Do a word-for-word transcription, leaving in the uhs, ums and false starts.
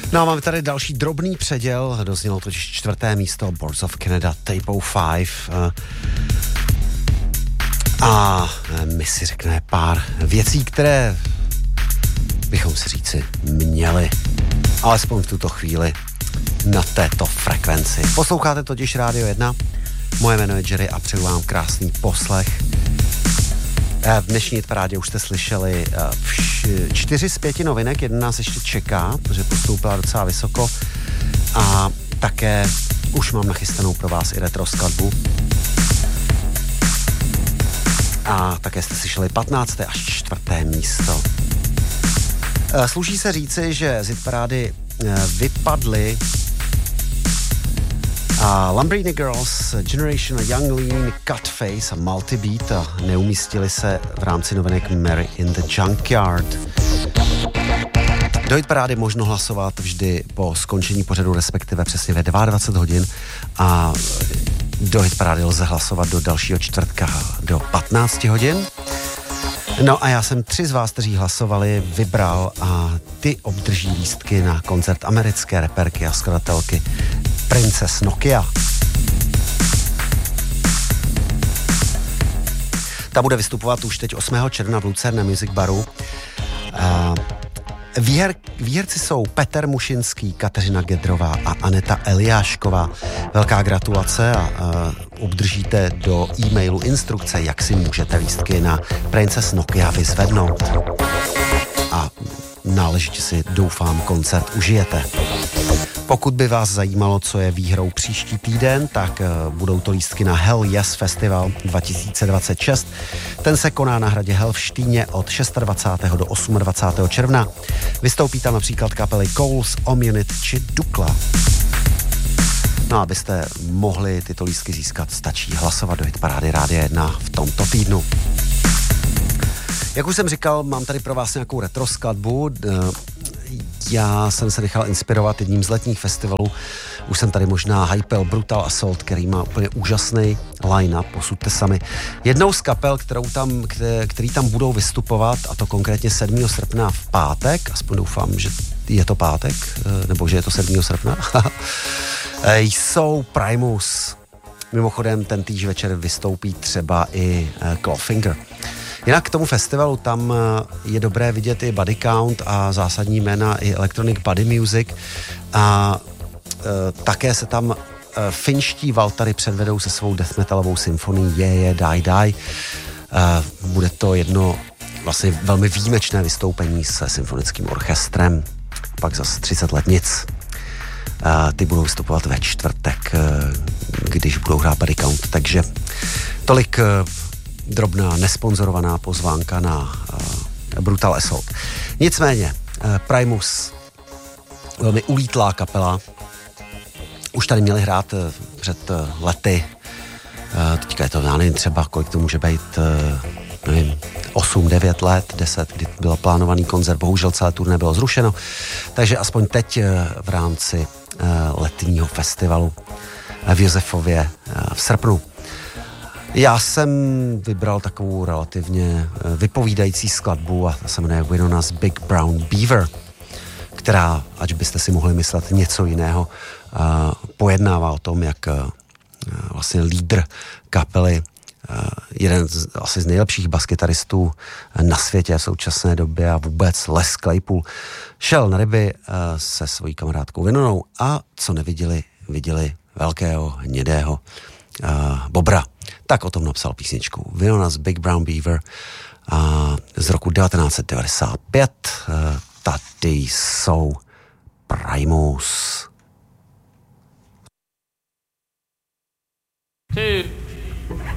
No a máme tady další drobný předěl, doznělo totiž čtvrté místo Boards of Canada Tape nula pět. A my si řekneme pár věcí, které bychom si říci měli, alespoň v tuto chvíli na této frekvenci. Posloucháte totiž Rádio jedna, moje jméno je Jerry a přeju vám krásný poslech. V dnešní hitparádě už jste slyšeli čtyři z pěti novinek, jedna nás ještě čeká, protože postoupila docela vysoko a také už mám nachystanou pro vás i retro skladbu. A také jste slyšeli patnácté až čtvrté místo. Sluší se říci, že z hitparády vypadly a Lamborghini Girls, Generation, Young Lean, Cutface a Multibeat a neumístili se v rámci novinek Mary in the Junkyard. Do hitparády možno hlasovat vždy po skončení pořadu, respektive přesně ve dvacet dva hodin a do hitparády lze hlasovat do dalšího čtvrtka do patnáct hodin. No a já jsem tři z vás, kteří hlasovali, vybral a ty obdrží lístky na koncert americké reperky a skladatelky Princess Nokia. Ta bude vystupovat už teď osmého června v Lucerne Music Baru. A výher, výherci jsou Petr Mušinský, Kateřina Gedrová a Aneta Eliášková. Velká gratulace a, a obdržíte do e-mailu instrukce, jak si můžete lístky na Princess Nokia vyzvednout. A náležitě si, doufám, koncert užijete. Pokud by vás zajímalo, co je výhrou příští týden, tak uh, budou to lístky na Hell Yes Festival dva tisíce dvacet šest. Ten se koná na hradě Hell v Štýně od dvacátého šestého do dvacátého osmého června. Vystoupí tam například kapely Coles, Omunit či Dukla. No a abyste mohli tyto lístky získat, stačí hlasovat do hitparády Rádia jedna v tomto týdnu. Jak už jsem říkal, mám tady pro vás nějakou retro skladbu. Já jsem se nechal inspirovat jedním z letních festivalů. Už jsem tady možná hypel Brutal Assault, který má úplně úžasný line-up, posuďte sami. Jednou z kapel, kterou tam, který tam budou vystupovat, a to konkrétně sedmého srpna v pátek, aspoň doufám, že je to pátek, nebo že je to sedmého srpna, jsou Primus. Mimochodem ten týž večer vystoupí třeba i Clawfinger. Jinak k tomu festivalu tam je dobré vidět i Body Count a zásadní jména i Electronic Body Music a e, také se tam e, finští Valtary předvedou se svou death metalovou symfonií Je, je, die, die. E, bude to jedno vlastně velmi výjimečné vystoupení se symfonickým orchestrem, pak zase třicet let nic. E, ty budou vystupovat ve čtvrtek, e, když budou hrát Body Count, takže tolik e, drobná nesponzorovaná pozvánka na uh, Brutal Assault. Nicméně, uh, Primus, velmi ulítlá kapela, už tady měli hrát uh, před uh, lety, uh, teďka je to, já nevím, třeba kolik to může být, uh, nevím, osm devět let, deset, kdy byl plánovaný koncert, bohužel celé turné bylo zrušeno, takže aspoň teď uh, v rámci uh, letního festivalu uh, v Josefově uh, v srpnu. Já jsem vybral takovou relativně vypovídající skladbu a ta se jmenuje Winona's Big Brown Beaver, která, ať byste si mohli myslet něco jiného, pojednává o tom, jak vlastně lídr kapely, jeden z, asi z nejlepších baskytaristů na světě v současné době a vůbec Les Claypool, šel na ryby se svojí kamarádkou Winonou a co neviděli, viděli velkého hnědého Uh, bobra. Tak o tom napsal písničku Winona's Big Brown Beaver uh, z roku devatenáct set devadesát pět. Uh, tady jsou Primus.